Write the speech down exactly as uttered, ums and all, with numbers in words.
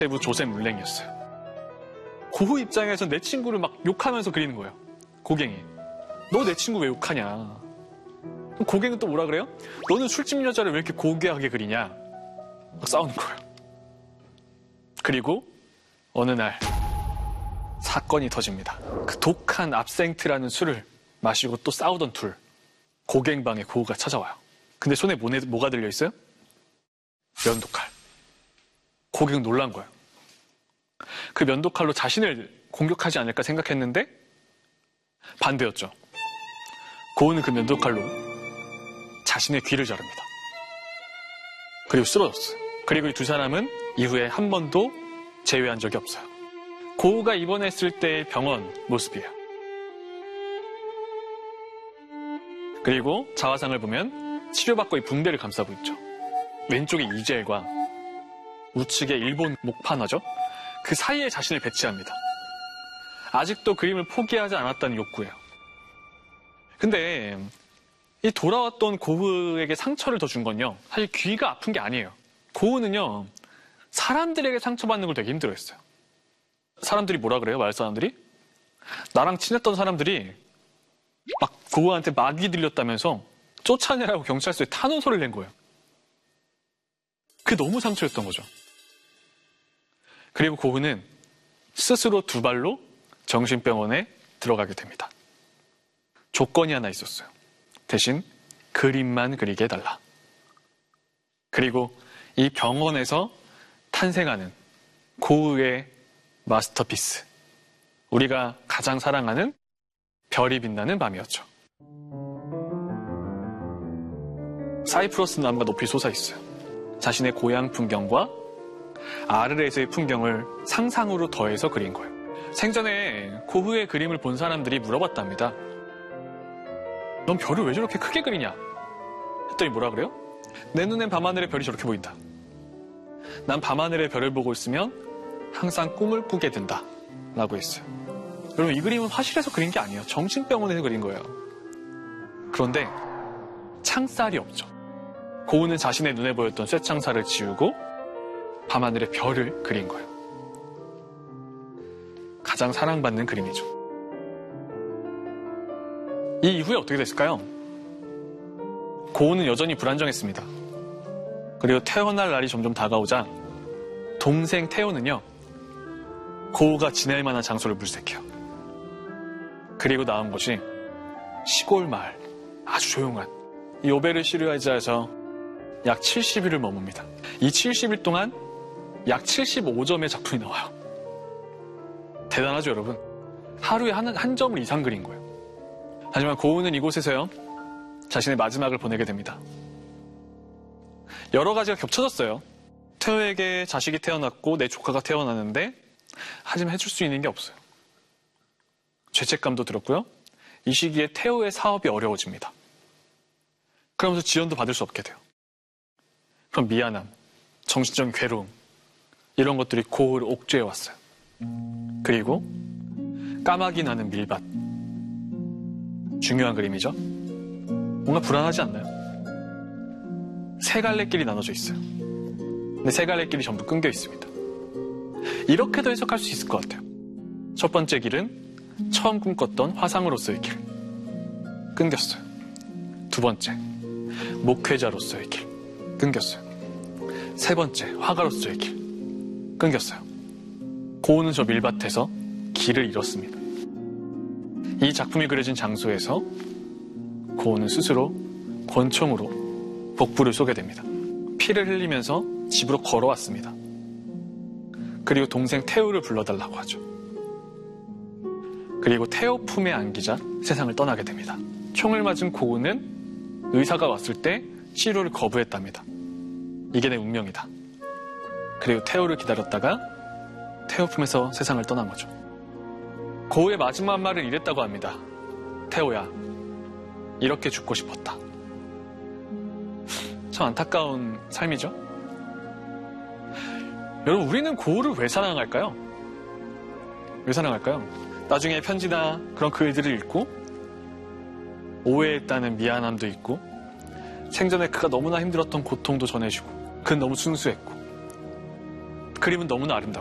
세부 조셉 물냉이었어요. 고흐 입장에서 내 친구를 막 욕하면서 그리는 거예요. 고갱이. 너 내 친구 왜 욕하냐. 고갱은 또 뭐라 그래요? 너는 술집 여자를 왜 이렇게 고귀하게 그리냐. 막 싸우는 거예요. 그리고 어느 날 사건이 터집니다. 그 독한 압생트라는 술을 마시고 또 싸우던 둘. 고갱방에 고흐가 찾아와요. 근데 손에 뭐, 뭐가 들려있어요? 면도칼. 고갱은 놀란 거예요. 그 면도칼로 자신을 공격하지 않을까 생각했는데 반대였죠. 고흐는 그 면도칼로 자신의 귀를 자릅니다. 그리고 쓰러졌어요. 그리고 이 두 사람은 이후에 한 번도 재회한 적이 없어요. 고흐가 입원했을 때의 병원 모습이에요. 그리고 자화상을 보면 치료받고 이 붕대를 감싸고 있죠. 왼쪽에 이젤과 우측에 일본 목판화죠. 그 사이에 자신을 배치합니다. 아직도 그림을 포기하지 않았다는 욕구예요. 근데 이 돌아왔던 고흐에게 상처를 더 준 건요. 사실 귀가 아픈 게 아니에요. 고흐는요. 사람들에게 상처받는 걸 되게 힘들어했어요. 사람들이 뭐라 그래요? 마을 사람들이? 나랑 친했던 사람들이 막 고흐한테 막이 들렸다면서 쫓아내라고 경찰서에 탄원서를 낸 거예요. 그게 너무 상처였던 거죠. 그리고 고흐는 스스로 두 발로 정신병원에 들어가게 됩니다. 조건이 하나 있었어요. 대신 그림만 그리게 해달라. 그리고 이 병원에서 탄생하는 고흐의 마스터피스. 우리가 가장 사랑하는 별이 빛나는 밤이었죠. 사이프러스 나무가 높이 솟아있어요. 자신의 고향 풍경과 아르레스의 풍경을 상상으로 더해서 그린 거예요. 생전에 고흐의 그림을 본 사람들이 물어봤답니다. 넌 별을 왜 저렇게 크게 그리냐? 했더니 뭐라 그래요? 내 눈엔 밤하늘의 별이 저렇게 보인다. 난 밤하늘의 별을 보고 있으면 항상 꿈을 꾸게 된다. 라고 했어요. 여러분, 이 그림은 화실에서 그린 게 아니에요. 정신병원에서 그린 거예요. 그런데 창살이 없죠. 고흐는 자신의 눈에 보였던 쇠창살을 지우고 밤하늘의 별을 그린 거예요. 가장 사랑받는 그림이죠. 이 이후에 어떻게 됐을까요? 고흐는 여전히 불안정했습니다. 그리고 태어날 날이 점점 다가오자 동생 테오는요, 고흐가 지낼 만한 장소를 물색해요. 그리고 나온 것이 시골 마을, 아주 조용한 이 오베르시르아자에서 약 칠십 일을 머뭅니다. 이 칠십 일 동안 약 칠십오 점의 작품이 나와요. 대단하죠, 여러분? 하루에 한, 한 점을 이상 그린 거예요. 하지만 고흐는 이곳에서요, 자신의 마지막을 보내게 됩니다. 여러 가지가 겹쳐졌어요. 테오에게 자식이 태어났고 내 조카가 태어났는데 하지만 해줄 수 있는 게 없어요. 죄책감도 들었고요. 이 시기에 테오의 사업이 어려워집니다. 그러면서 지원도 받을 수 없게 돼요. 그럼 미안함, 정신적인 괴로움, 이런 것들이 고흐를 옥죄해 왔어요. 그리고 까마귀 나는 밀밭. 중요한 그림이죠. 뭔가 불안하지 않나요? 세 갈래 길이 나눠져 있어요. 근데 세 갈래 길이 전부 끊겨 있습니다. 이렇게도 해석할 수 있을 것 같아요. 첫 번째 길은 처음 꿈꿨던 화상으로서의 길. 끊겼어요. 두 번째, 목회자로서의 길. 끊겼어요. 세 번째, 화가로서의 길. 끊겼어요. 고흐는 저 밀밭에서 길을 잃었습니다. 이 작품이 그려진 장소에서 고흐는 스스로 권총으로 복부를 쏘게 됩니다. 피를 흘리면서 집으로 걸어왔습니다. 그리고 동생 테오를 불러달라고 하죠. 그리고 테오 품에 안기자 세상을 떠나게 됩니다. 총을 맞은 고흐는 의사가 왔을 때 치료를 거부했답니다. 이게 내 운명이다. 그리고 테오를 기다렸다가 테오 품에서 세상을 떠난 거죠. 고흐의 마지막 말을 이랬다고 합니다. 테오야, 이렇게 죽고 싶었다. 참 안타까운 삶이죠. 여러분, 우리는 고흐를 왜 사랑할까요? 왜 사랑할까요? 나중에 편지나 그런 글들을 읽고 오해했다는 미안함도 있고 생전에 그가 너무나 힘들었던 고통도 전해주고 그는 너무 순수했고 그림은 너무나 아름답고